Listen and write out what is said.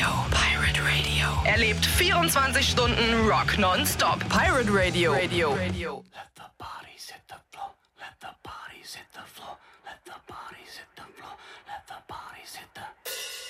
Pirate Radio. Erlebt 24 Stunden Rock nonstop. Pirate Radio. Let the bodies hit the floor. Let the bodies hit the floor. Let the bodies hit the floor. Let the bodies hit the